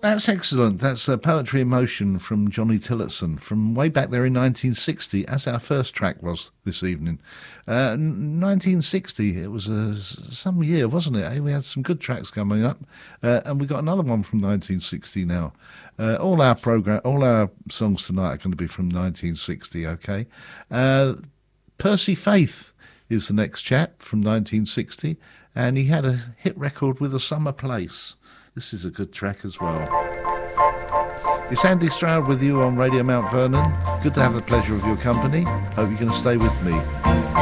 That's excellent. That's Poetry in Motion from Johnny Tillotson from way back there in 1960, as our first track was this evening. 1960, it was some year, wasn't it? We had some good tracks coming up, and we got another one from 1960 now. All our songs tonight are going to be from 1960, okay? Percy Faith is the next chap from 1960, and he had a hit record with A Summer Place. This is a good track as well. It's Andy Stroud with you on Radio Mount Vernon. Good to have the pleasure of your company. Hope you can stay with me.